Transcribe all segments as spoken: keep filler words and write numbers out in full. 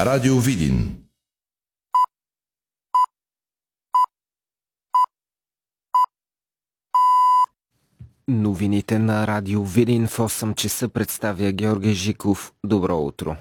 Радио Видин. Новините на Радио Видин в осем часа представя Георги Жиков. Добро утро!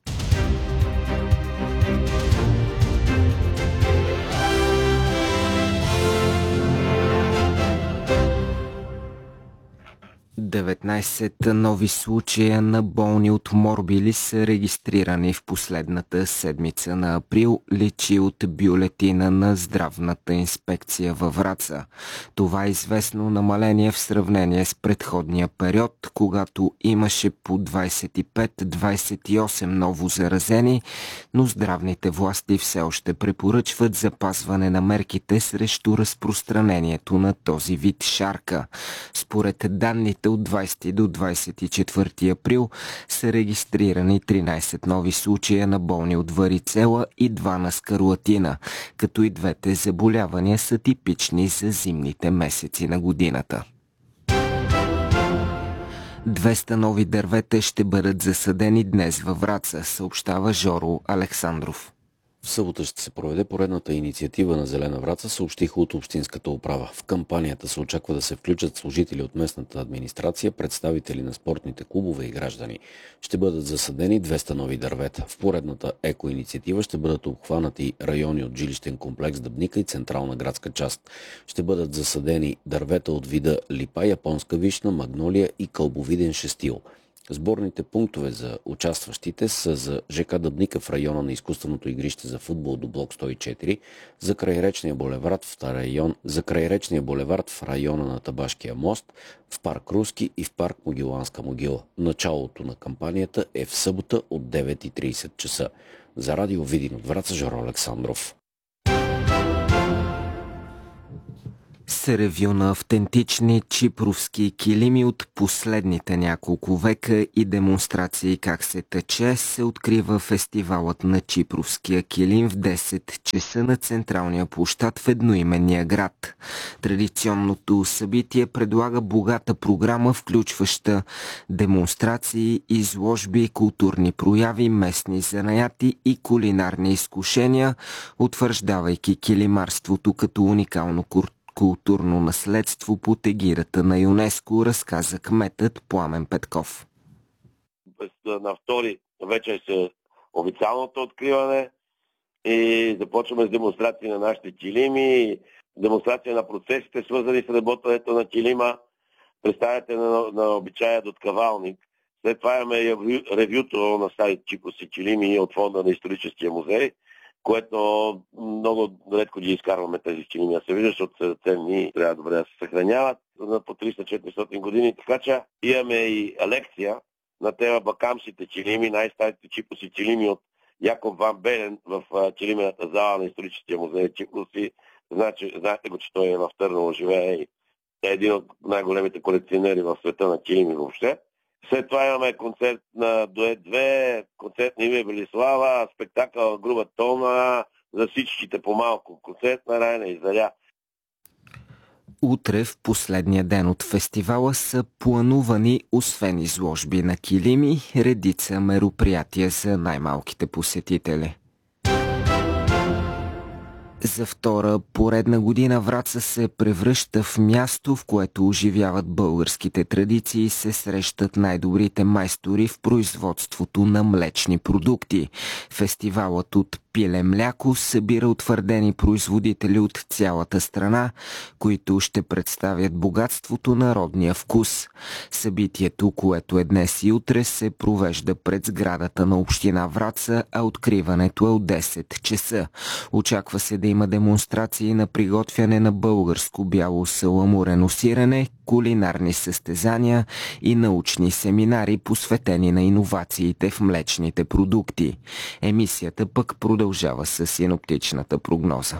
деветнайсет нови случая на болни от морбили са регистрирани в последната седмица на април, личи от бюлетина на Здравната инспекция във Враца. Това е известно намаление в сравнение с предходния период, когато имаше по двайсет и пет до двайсет и осем ново заразени, но здравните власти все още препоръчват запазване на мерките срещу разпространението на този вид шарка. Според данните от двайсети до двайсет и четвърти април са регистрирани тринайсет нови случая на болни от варицела и два на скарлатина, като и двете заболявания са типични за зимните месеци на годината. двеста нови дървета ще бъдат засадени днес във Враца, съобщава Жоро Александров. В събота ще се проведе поредната инициатива на Зелена Враца, съобщиха от Общинската управа. В кампанията се очаква да се включат служители от местната администрация, представители на спортните клубове и граждани. Ще бъдат засадени двеста нови дървета. В поредната екоинициатива ще бъдат обхванати райони от жилищен комплекс Дъбника и централна градска част. Ще бъдат засадени дървета от вида липа, японска вишна, магнолия и кълбовиден шестил. Сборните пунктове за участващите са за ЖК Дъбника в района на изкуственото игрище за футбол до блок сто и четири, за крайречния булевард в район, за крайречния булевард в района на Табашкия мост, в парк Руски и в парк Могиланска могила. Началото на кампанията е в събота от девет и трийсет часа. За Радио Видин от Враца, Жоро Александров. С ревю на автентични чипровски килими от последните няколко века и демонстрации как се тече, се открива фестивалът на чипровския килим в десет часа на централния площад в едноименния град. Традиционното събитие предлага богата програма, включваща демонстрации, изложби, културни прояви, местни занаяти и кулинарни изкушения, утвърждавайки килимарството като уникално културно културно наследство под егидата на ЮНЕСКО, разказа кметът Пламен Петков. На втори вече е официалното откриване и започваме с демонстрации на нашите килими, демонстрация на процесите, свързани с работането на килима, представяте на, на обичая до ткавалник. След това имаме ревюто на сайт Чипровски килими от фонда на историческия музей, което много редко ги изкарваме тези килими. Да се вижда, защото са ценни, трябва добре да се съхраняват на по триста-четиристотин години. Така че имаме и лекция на тема бакамсите килими, най-старите чипровски килими от Яков Ван Белен в килимената зала на историческия музей Чипровски. Значи, знаете го, че той е в Търново, живее и е един от най-големите колекционери в света на килими въобще. След това имаме концерт на Дует две, концерт на Име Велислава, спектакъл Груба Тома, за всичките по-малко, концерт на Райна и Заря. Утре, в последния ден от фестивала, са планувани, освен изложби на килими, редица мероприятия за най-малките посетители. За втора поредна година Враца се превръща в място, в което оживяват българските традиции и се срещат най-добрите майстори в производството на млечни продукти. Фестивалът от Пиле мляко събира утвърдени производители от цялата страна, които ще представят богатството на родния вкус. Събитието, което е днес и утре, се провежда пред сградата на община Враца, а откриването е от десет часа. Очаква се да има демонстрации на приготвяне на българско бяло саламурено сирене, кулинарни състезания и научни семинари, посветени на иновациите в млечните продукти. Емисията пък продължава с синоптичната прогноза.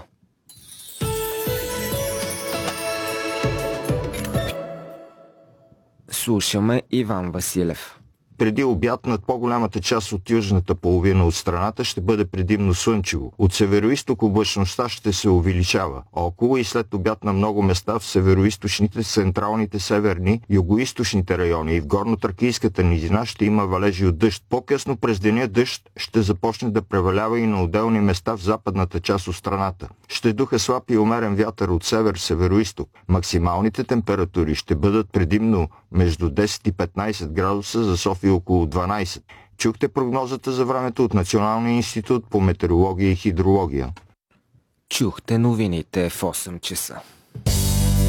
Слушаме Иван Василев. Преди обяд над по-голямата част от южната половина от страната ще бъде предимно слънчево. От североизток облачността ще се увеличава. Около и след обяд на много места в североизточните, централните, северни, югоизточните райони и в горно-тракийската низина ще има валежи от дъжд. По-късно през деня дъжд ще започне да превалява и на отделни места в западната част от страната. Ще духа слаб и умерен вятър от север-североизток. Максималните температури ще бъдат предимно между десет и петнайсет градуса, за София около дванайсет. Чухте прогнозата за времето от Националния институт по метеорология и хидрология. Чухте новините в осем часа.